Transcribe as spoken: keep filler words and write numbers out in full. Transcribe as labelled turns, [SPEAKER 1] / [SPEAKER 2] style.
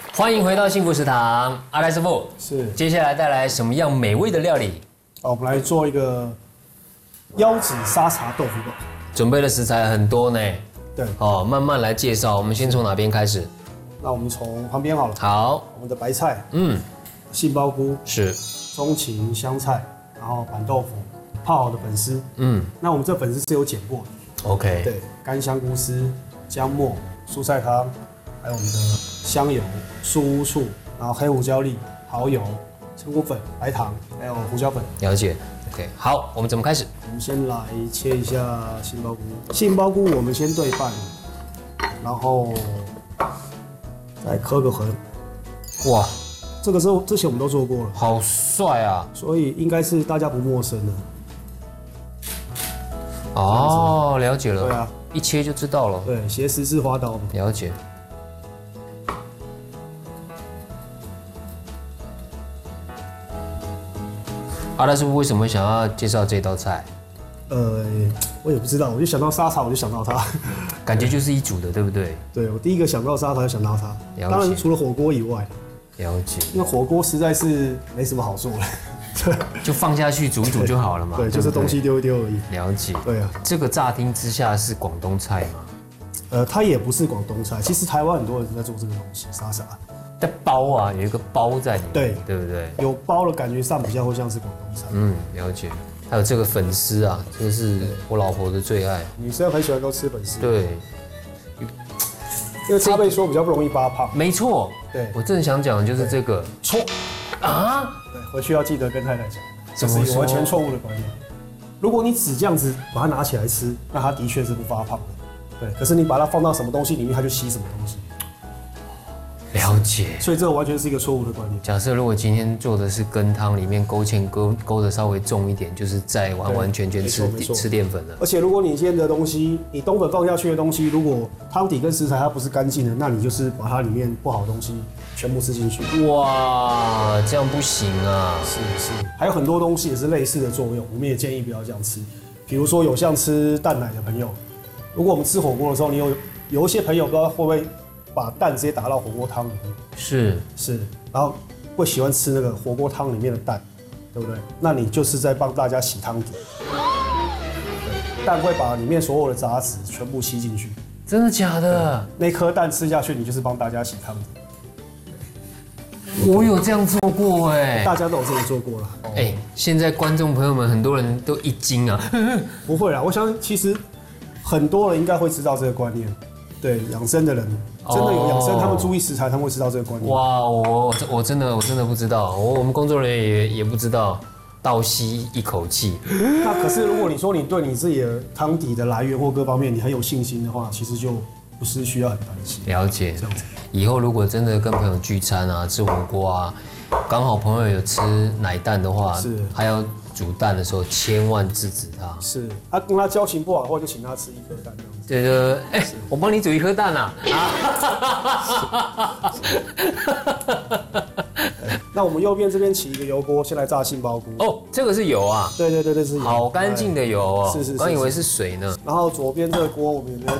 [SPEAKER 1] 欢迎回到幸福食堂，阿赖师傅
[SPEAKER 2] 是。
[SPEAKER 1] 接下来带来什么样美味的料理？
[SPEAKER 2] 好，我们来做一个腰子沙茶豆腐煲。
[SPEAKER 1] 准备的食材很多呢。
[SPEAKER 2] 对。
[SPEAKER 1] 哦，慢慢来介绍。我们先从哪边开始？
[SPEAKER 2] 那我们从旁边好了。
[SPEAKER 1] 好。
[SPEAKER 2] 我们的白菜，
[SPEAKER 1] 嗯，
[SPEAKER 2] 杏鲍菇
[SPEAKER 1] 是，
[SPEAKER 2] 中芹、香菜，然后板豆腐，泡好的粉丝。嗯。那我们这粉丝是有剪过的。
[SPEAKER 1] OK。
[SPEAKER 2] 对，干香菇丝、姜末、蔬菜汤，还有我们的香油、树乌醋，然后黑胡椒粒、蚝油、陈骨粉、白糖，还有胡椒粉。
[SPEAKER 1] 了解。OK， 好，我们怎么开始？
[SPEAKER 2] 我们先来切一下杏鲍菇。杏鲍菇我们先对半，然后再刻个痕。哇，这个是之前我们都做过了，
[SPEAKER 1] 好帅啊！
[SPEAKER 2] 所以应该是大家不陌生的。
[SPEAKER 1] 哦，了解了。
[SPEAKER 2] 对啊，
[SPEAKER 1] 一切就知道了。
[SPEAKER 2] 对，斜十字花刀嘛。
[SPEAKER 1] 了解。阿赖师傅为什么想要介绍这道菜？
[SPEAKER 2] 呃，我也不知道，我就想到沙茶，我就想到它，
[SPEAKER 1] 感觉就是一组的，对不对？
[SPEAKER 2] 对，我第一个想到沙茶就想到它。当然除了火锅以外。
[SPEAKER 1] 了解。
[SPEAKER 2] 因为火锅实在是没什么好做的。
[SPEAKER 1] 对，就放下去煮一煮就好了嘛。
[SPEAKER 2] 对，就是东西丢一丢而已。
[SPEAKER 1] 了解。
[SPEAKER 2] 对啊。
[SPEAKER 1] 这个乍听之下是广东菜吗？
[SPEAKER 2] 呃，它也不是广东菜，其实台湾很多人在做这个东西，沙茶。
[SPEAKER 1] 但包啊，有一个包在里面，
[SPEAKER 2] 对，
[SPEAKER 1] 对不对？
[SPEAKER 2] 有包的感觉上比较会像是广东菜。
[SPEAKER 1] 嗯，了解。还有这个粉丝啊，这个是我老婆的最爱。
[SPEAKER 2] 女生很喜欢都吃粉丝。对。因为叉贝说比较不容易发胖。
[SPEAKER 1] 没错。对，我正想讲的就是这个。
[SPEAKER 2] 错。啊？对，回去要记得跟太太讲，这是完全错误的观念。如果你只这样子把它拿起来吃，那它的确是不发胖的。对，可是你把它放到什么东西里面，它就吸什么东西。
[SPEAKER 1] 了解，
[SPEAKER 2] 所以这完全是一个错误的观念。
[SPEAKER 1] 假设如果今天做的是羹汤，里面勾芡勾勾的稍微重一点，就是再完完全全吃吃淀粉了。
[SPEAKER 2] 而且如果你今天的东西，你冬粉放下去的东西，如果汤底跟食材它不是干净的，那你就是把它里面不好的东西全部吃进去。
[SPEAKER 1] 哇，这样不行啊！
[SPEAKER 2] 是是，还有很多东西也是类似的作用，我们也建议不要这样吃。比如说有像吃蛋奶的朋友，如果我们吃火锅的时候，你有有一些朋友不知道会不会把蛋直接打到火锅汤里面，
[SPEAKER 1] 是
[SPEAKER 2] 是，然后会喜欢吃那个火锅汤里面的蛋，对不对？那你就是在帮大家洗汤底，蛋会把里面所有的杂质全部吸进去。
[SPEAKER 1] 真的假的？
[SPEAKER 2] 那颗蛋吃下去，你就是帮大家洗汤底。
[SPEAKER 1] 我有这样做过哎，
[SPEAKER 2] 大家都有这么做过了。
[SPEAKER 1] 哎，现在观众朋友们很多人都一惊啊。
[SPEAKER 2] 不会啦，我想其实很多人应该会知道这个观念。对，养生的人真的有养生，他们注意食材，他们会知道这个观念。
[SPEAKER 1] 哇，我我真的我真的不知道，我我们工作人员也也不知道，倒吸一口气。
[SPEAKER 2] 那可是如果你说你对你自己的汤底的来源或各方面你很有信心的话，其实就不是需要很担心。
[SPEAKER 1] 了解。
[SPEAKER 2] 这样子，
[SPEAKER 1] 以后如果真的跟朋友聚餐啊，吃火锅啊，刚好朋友有吃奶蛋的话，是还要煮蛋的时候，千万制止他。
[SPEAKER 2] 是，他跟他交情不好的话，就请他吃一颗蛋这样子。
[SPEAKER 1] 对对，哎，我帮你煮一颗蛋啊！
[SPEAKER 2] 那我们右边这边起一个油锅，先来炸杏鲍菇。
[SPEAKER 1] 哦，这个是油啊？
[SPEAKER 2] 对对对对，是油。
[SPEAKER 1] 好干净的油哦，
[SPEAKER 2] 是是是，
[SPEAKER 1] 我刚以为是水呢。
[SPEAKER 2] 然后左边这个锅，我们有没有